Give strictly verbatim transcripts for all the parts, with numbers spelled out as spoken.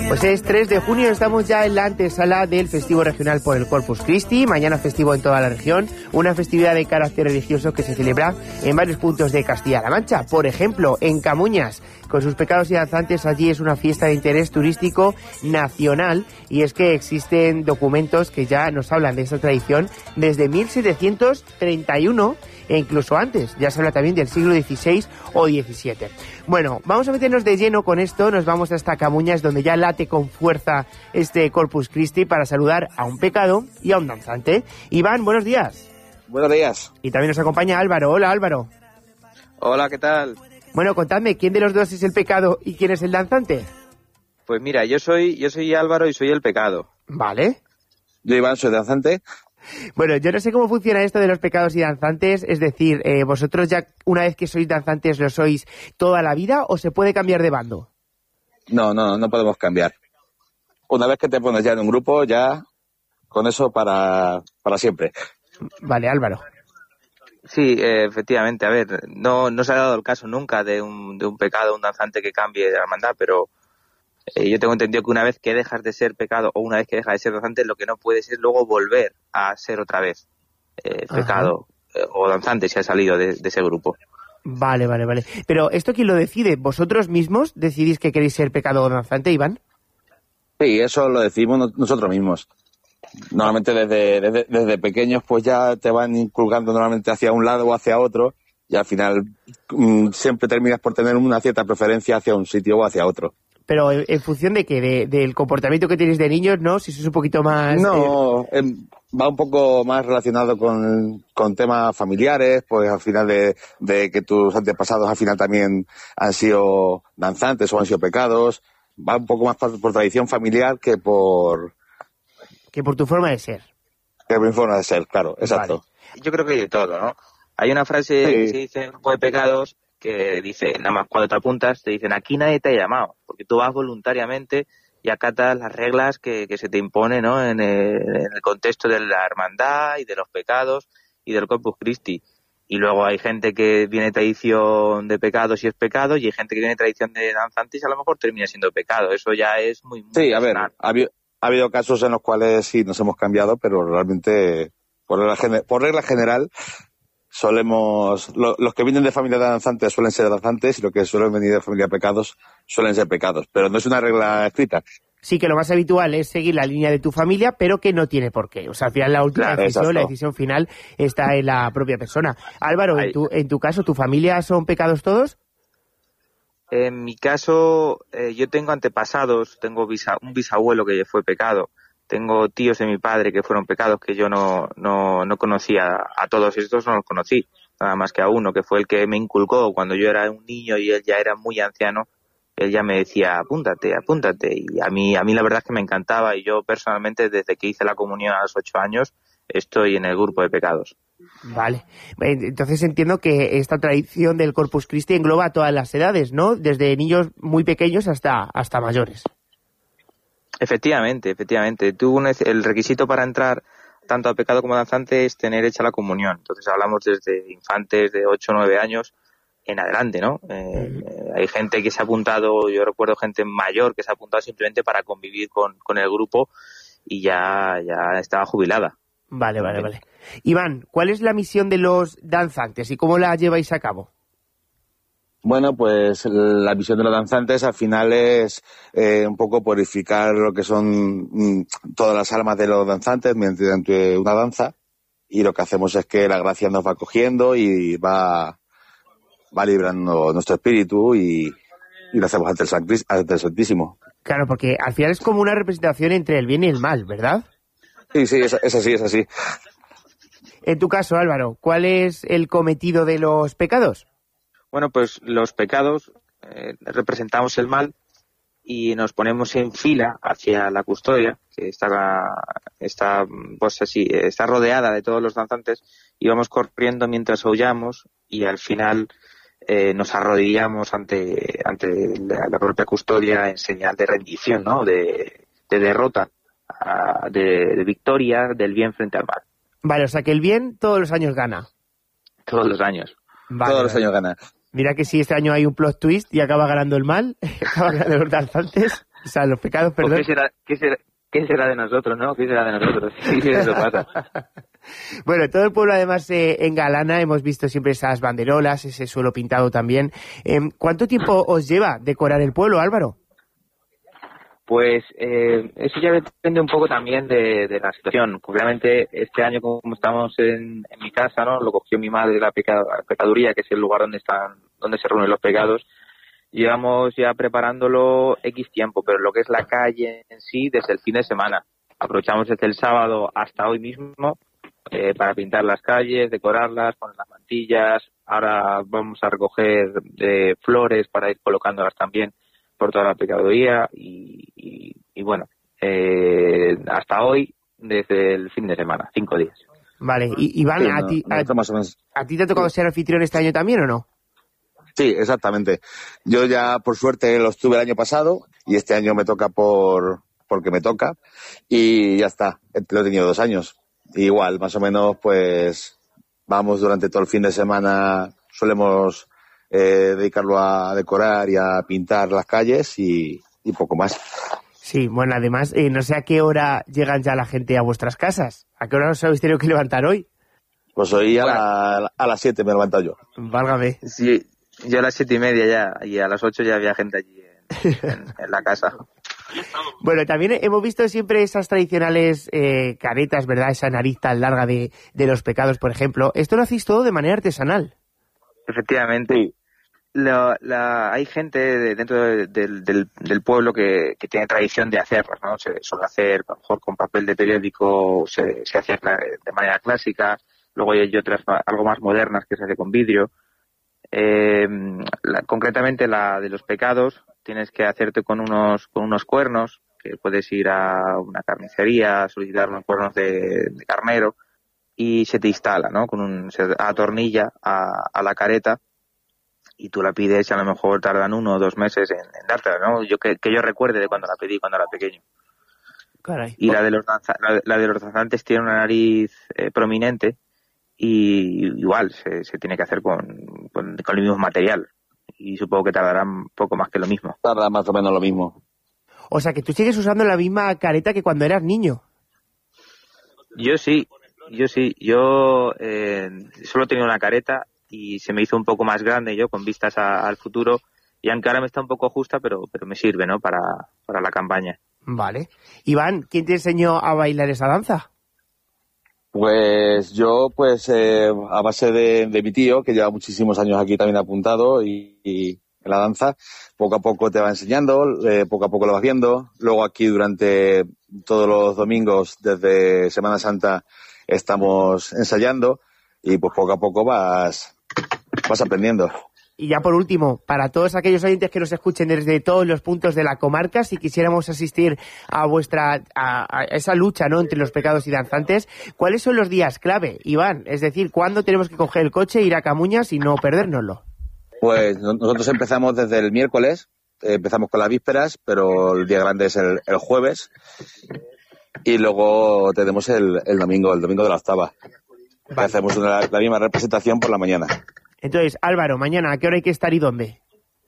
Pues es tres de junio, estamos ya en la antesala del festivo regional por el Corpus Christi, mañana festivo en toda la región, una festividad de carácter religioso que se celebra en varios puntos de Castilla-La Mancha, por ejemplo, en Camuñas, con sus pecados y danzantes. Allí es una fiesta de interés turístico nacional, y es que existen documentos que ya nos hablan de esta tradición desde mil setecientos treinta y uno, e incluso antes, ya se habla también del siglo dieciséis o diecisiete. Bueno, vamos a meternos de lleno con esto, nos vamos hasta Camuñas, donde ya late con fuerza este Corpus Christi, para saludar a un pecado y a un danzante. Iván, buenos días. Buenos días. Y también nos acompaña Álvaro. Hola, Álvaro. Hola, ¿qué tal? Bueno, contadme, ¿quién de los dos es el pecado y quién es el danzante? Pues mira, yo soy yo soy Álvaro y soy el pecado. Vale. Yo, Iván, soy danzante. Bueno, yo no sé cómo funciona esto de los pecados y danzantes, es decir, eh, ¿vosotros ya una vez que sois danzantes lo sois toda la vida o se puede cambiar de bando? No, no, no podemos cambiar. Una vez que te pones ya en un grupo, ya con eso para, para siempre. Vale, Álvaro. Sí, eh, efectivamente, a ver, no, no se ha dado el caso nunca de un, de un pecado, un danzante que cambie de hermandad, pero eh, yo tengo entendido que una vez que dejas de ser pecado o una vez que dejas de ser danzante, lo que no puedes es luego volver a ser otra vez eh, pecado eh, o danzante si has salido de, de ese grupo. Vale, vale, vale. Pero ¿esto quién lo decide? ¿Vosotros mismos decidís que queréis ser pecado o danzante, Iván? Sí, eso lo decimos nosotros mismos. Normalmente desde, desde, desde pequeños pues ya te van inculcando normalmente hacia un lado o hacia otro, y al final mmm, siempre terminas por tener una cierta preferencia hacia un sitio o hacia otro. Pero en, en función de qué, de, del comportamiento que tenéis de niños, ¿no? Si sois un poquito más... No, eh... eh, va un poco más relacionado con, con temas familiares, pues al final de, de que tus antepasados al final también han sido danzantes o han sido pecados. Va un poco más por, por tradición familiar que por... Que por tu forma de ser. Que por mi forma de ser, claro, exacto. Vale. Yo creo que hay de todo, ¿no? Hay una frase sí. que se dice en el grupo de pecados que dice, nada más cuando te apuntas, te dicen, aquí nadie te ha llamado, porque tú vas voluntariamente y acatas las reglas que, que se te imponen, ¿no? En el, en el contexto de la hermandad y de los pecados y del Corpus Christi. Y luego hay gente que viene tradición de pecados y es pecado, y hay gente que viene tradición de danzantes y a lo mejor termina siendo pecado. Eso ya es muy, muy sí, personal. A ver, ha habido, ha habido casos en los cuales sí nos hemos cambiado, pero realmente, por regla, por regla general, solemos... Lo, los que vienen de familia de danzantes suelen ser danzantes, y los que suelen venir de familia de pecados suelen ser pecados. Pero no es una regla escrita. Sí, que lo más habitual es seguir la línea de tu familia, pero que no tiene por qué. O sea, al final la última claro, decisión, exacto. la decisión final está en la propia persona. Álvaro, en tu, en tu caso, ¿tu familia son pecados todos? En mi caso, eh, yo tengo antepasados, tengo bisa, un bisabuelo que fue pecado, tengo tíos de mi padre que fueron pecados, que yo no, no, no conocía. A todos estos no los conocí, nada más que a uno, que fue el que me inculcó cuando yo era un niño y él ya era muy anciano. Él ya me decía, apúntate, apúntate, y a mí a mí la verdad es que me encantaba, y yo personalmente desde que hice la comunión a los ocho años estoy en el grupo de pecados. Vale, entonces entiendo que esta tradición del Corpus Christi engloba a todas las edades, ¿no? Desde niños muy pequeños hasta, hasta mayores. Efectivamente, efectivamente. Tú, el requisito para entrar tanto a pecado como a danzante es tener hecha la comunión. Entonces hablamos desde infantes de ocho o nueve años en adelante, ¿no? Eh, uh-huh. Hay gente que se ha apuntado, yo recuerdo gente mayor que se ha apuntado simplemente para convivir con, con el grupo, y ya, ya estaba jubilada. Vale, vale, vale. Iván, ¿cuál es la misión de los danzantes y cómo la lleváis a cabo? Bueno, pues la misión de los danzantes al final es eh, un poco purificar lo que son mm, todas las almas de los danzantes mediante una danza, y lo que hacemos es que la gracia nos va cogiendo y va... va librando nuestro espíritu, y, y lo hacemos ante el, Santis, ante el Santísimo. Claro, porque al final es como una representación entre el bien y el mal, ¿verdad? Sí, sí, es, es así, es así. En tu caso, Álvaro, ¿cuál es el cometido de los pecados? Bueno, pues los pecados eh, representamos el mal y nos ponemos en fila hacia la custodia, que está, está, pues así, está rodeada de todos los danzantes, y vamos corriendo mientras aullamos, y al final eh, nos arrodillamos ante ante la, la propia custodia en señal de rendición, ¿no? De, de derrota, a, de, de victoria del bien frente al mal. Vale, o sea que el bien todos los años gana. Todos los años. Vale, todos los vale. años gana. Mira que si este año hay un plot twist y acaba ganando el mal, acaba ganando los danzantes, O sea, los pecados, perdón. ¿Qué será, qué, será, ¿Qué será de nosotros, no? ¿Qué será de nosotros? Sí, eso pasa. Bueno, todo el pueblo además se engalana, hemos visto siempre esas banderolas, ese suelo pintado también. Eh, ¿Cuánto tiempo os lleva decorar el pueblo, Álvaro? Pues eh, eso ya depende un poco también de, de la situación. Obviamente este año, como estamos en, en mi casa, ¿no? Lo cogió mi madre, la, peca, la pecaduría, que es el lugar donde están, donde se reúnen los pecados. Llevamos ya preparándolo X tiempo, pero lo que es la calle en sí, desde el fin de semana. Aprovechamos desde el sábado hasta hoy mismo eh, para pintar las calles, decorarlas, poner las mantillas. Ahora vamos a recoger eh, flores para ir colocándolas también por toda la pecadoría y, y, y bueno, eh, hasta hoy, desde el fin de semana, cinco días. Vale, y Iván, sí, ¿a, no, ti, no, a, más o menos. ¿a ti te ha tocado ser anfitrión este año también o no? Sí, exactamente. Yo ya, por suerte, lo estuve el año pasado y este año me toca por porque me toca y ya está. Lo he tenido dos años. Igual, más o menos, pues vamos durante todo el fin de semana, solemos eh, dedicarlo a decorar y a pintar las calles y, y poco más. Sí, bueno, además, eh, no sé a qué hora llegan ya la gente a vuestras casas. ¿A qué hora os habéis tenido que levantar hoy? Pues hoy a, Bueno. la, a las siete me he levantado yo. Válgame. Sí, yo a las siete y media ya, y a las ocho ya había gente allí en, en, en la casa. Bueno, también hemos visto siempre esas tradicionales eh, caretas, ¿verdad? Esa nariz tan larga de, de los pecados, por ejemplo. Esto lo hacéis todo de manera artesanal. Efectivamente. Sí. La, la, hay gente de, dentro de, de, del, del pueblo que, que tiene tradición de hacerlas, ¿no? Se suele hacer, a lo mejor con papel de periódico, se, se hace de manera clásica. Luego hay otras algo más modernas que se hace con vidrio. Eh, la, concretamente la de los pecados tienes que hacerte con unos con unos cuernos, que puedes ir a una carnicería, solicitar unos cuernos de, de carnero y se te instala, ¿no? Con un, se atornilla a, a la careta y tú la pides y a lo mejor tardan uno o dos meses en, en dártela, ¿no? Yo que, que yo recuerde de cuando la pedí cuando era pequeño. Caray. Y la de los danza, la, la de los danzantes tiene una nariz eh, prominente y igual se, se tiene que hacer con, con, con el mismo material y supongo que tardará un poco más que lo mismo. Tarda más o menos lo mismo. O sea, que tú sigues usando la misma careta que cuando eras niño. Yo sí, yo sí, yo eh, solo tenía una careta y se me hizo un poco más grande yo con vistas a, al futuro y aunque ahora me está un poco justa, pero pero me sirve, ¿no? Para, para la campaña. Vale. Iván, ¿quién te enseñó a bailar esa danza? Pues yo, pues eh, a base de, de mi tío, que lleva muchísimos años aquí también apuntado y, y en la danza, poco a poco te va enseñando, eh, poco a poco lo vas viendo. Luego aquí durante todos los domingos, desde Semana Santa, estamos ensayando y pues poco a poco vas, vas aprendiendo. Y ya por último, para todos aquellos oyentes que nos escuchen desde todos los puntos de la comarca, si quisiéramos asistir a vuestra a, a esa lucha, ¿no?, entre los pecados y danzantes, ¿cuáles son los días clave, Iván? Es decir, ¿cuándo tenemos que coger el coche, ir a Camuñas y no perdérnoslo? Pues nosotros empezamos desde el miércoles, eh, empezamos con las vísperas, pero el día grande es el, el jueves y luego tenemos el, el domingo, el domingo de la octava. Vale. Hacemos una, la misma representación por la mañana. Entonces, Álvaro, mañana, ¿a qué hora hay que estar y dónde?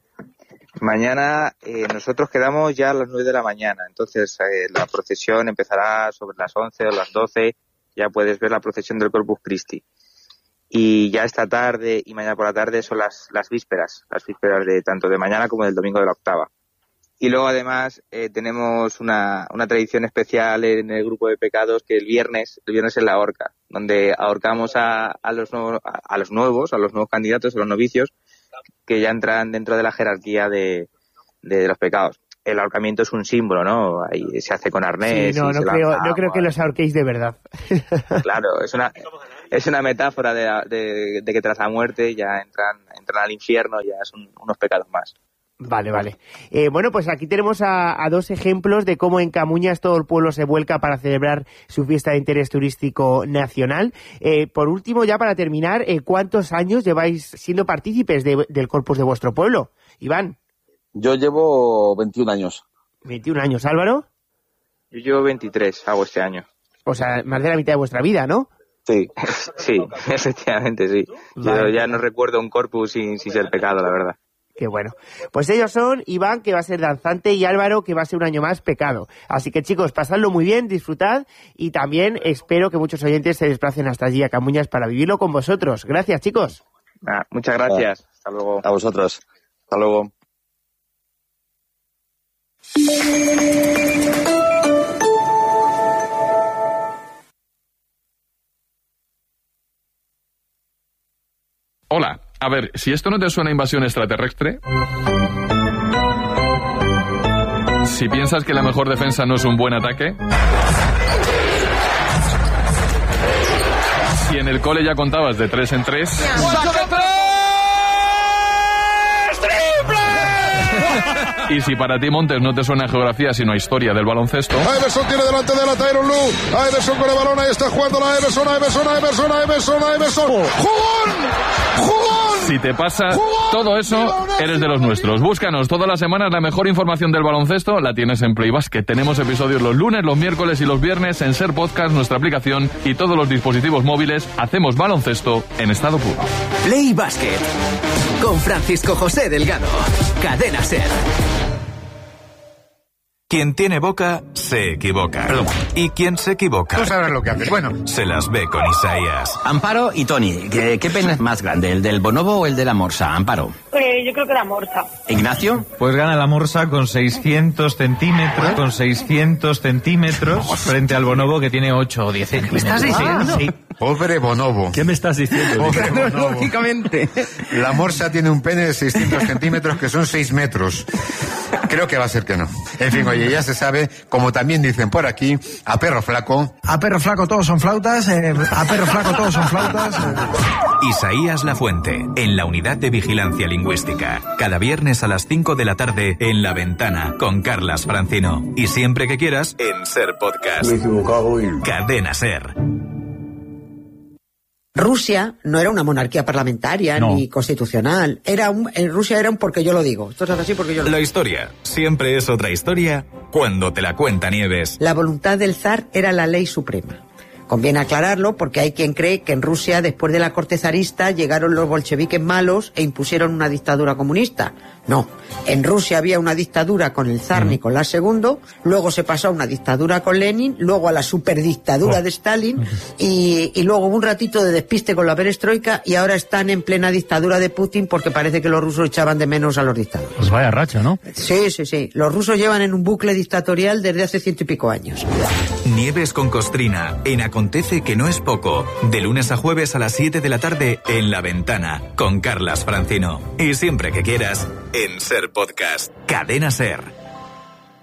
Mañana eh, nosotros quedamos ya a las nueve de la mañana, entonces eh, la procesión empezará sobre las once o las doce, ya puedes ver la procesión del Corpus Christi. Y ya esta tarde y mañana por la tarde son las, las vísperas, las vísperas de tanto de mañana como del domingo de la octava. Y luego además eh, tenemos una, una tradición especial en el grupo de pecados que el viernes, el viernes es la horca, donde ahorcamos a, a, los nuevos, a, a los nuevos, a los nuevos candidatos, a los novicios, que ya entran dentro de la jerarquía de, de, de los pecados. El ahorcamiento es un símbolo, ¿no? Ahí se hace con arnés. Sí, no, y no, se creo, lanza no creo agua. que los ahorquéis de verdad. Claro, es una, es una metáfora de, de, de que tras la muerte ya entran, entran al infierno, ya son unos pecados más. Vale, vale. Eh, bueno, pues aquí tenemos a, a dos ejemplos de cómo en Camuñas todo el pueblo se vuelca para celebrar su fiesta de interés turístico nacional. Eh, por último, ya para terminar, eh, ¿cuántos años lleváis siendo partícipes de, del corpus de vuestro pueblo? Iván. Yo llevo veintiún años. veintiún años. ¿Álvaro? Yo llevo veintitrés, hago este año. O sea, más de la mitad de vuestra vida, ¿no? Sí. Sí, efectivamente, sí. Vale. Yo ya no recuerdo un corpus sin, sin ser pecado, la verdad. Qué bueno. Pues ellos son Iván, que va a ser danzante, y Álvaro, que va a ser un año más pecado. Así que, chicos, pasadlo muy bien, disfrutad, y también espero que muchos oyentes se desplacen hasta allí a Camuñas para vivirlo con vosotros. Gracias, chicos. Ah, muchas gracias. Hasta luego. A vosotros. Hasta luego. Hola, a ver, si esto no te suena a invasión extraterrestre, si piensas que la mejor defensa no es un buen ataque, si en el cole ya contabas de tres en tres, ¡saco de tres! Y si para ti, Montes, no te suena a geografía sino a historia del baloncesto, Iverson tiene delante de la Tyronn Lue. Iverson con el balón, ahí está jugando la Iverson, Iverson, Iverson, Iverson, Iverson. ¡Jugón! ¡Jugón! si te pasa todo eso, eres de los nuestros. Búscanos todas las semanas, la mejor información del baloncesto la tienes en Play Basket. Tenemos episodios los lunes, los miércoles y los viernes en Ser Podcast, nuestra aplicación y todos los dispositivos móviles. Hacemos baloncesto en estado puro. Play Basket con Francisco José Delgado. Cadena Ser. Quien tiene boca, se equivoca. Perdón. Y quien se equivoca... Tú sabrás lo que haces. Bueno. Se las ve con Isaías. Amparo y Tony, ¿qué, qué pena es más grande, el del bonobo o el de la morsa? Amparo. Eh, yo creo que la morsa. ¿Ignacio? Pues gana la morsa con seiscientos centímetros, con seiscientos centímetros, frente al bonobo que tiene ocho o diez centímetros. ¿Me estás diciendo? Sí. Pobre bonobo. ¿Qué me estás diciendo? Pobre bonobo. Lógicamente. La morsa tiene un pene de seiscientos centímetros, que son seis metros. Creo que va a ser que no. En fin, oye, ya se sabe, como también dicen por aquí, a perro flaco... A perro flaco todos son flautas, eh, a perro flaco todos son flautas... Eh. Isaías Lafuente, en la Unidad de Vigilancia Lingüística. Cada viernes a las cinco de la tarde, en La Ventana, con Carlas Francino. Y siempre que quieras, en Ser Podcast. Me he equivocado y... Cadena Ser. Rusia no era una monarquía parlamentaria no. ni constitucional. Era un, en Rusia era un porque yo lo digo. Esto es así porque yo lo digo. La historia siempre es otra historia cuando te la cuenta Nieves. La voluntad del zar era la ley suprema. Conviene aclararlo porque hay quien cree que en Rusia, después de la corte zarista, llegaron los bolcheviques malos e impusieron una dictadura comunista. No, en Rusia había una dictadura con el zar mm. Nicolás segundo, luego se pasó a una dictadura con Lenin, luego a la superdictadura oh. de Stalin y, y luego un ratito de despiste con la perestroika y ahora están en plena dictadura de Putin porque parece que los rusos echaban de menos a los dictadores. Pues vaya racha, ¿no? Sí, sí, sí. Los rusos llevan en un bucle dictatorial desde hace ciento y pico años. Nieves con Costrina, en Acontece que no es poco, de lunes a jueves a las siete de la tarde en La Ventana, con Carlas Francino. Y siempre que quieras, en Ser Podcast. Cadena Ser.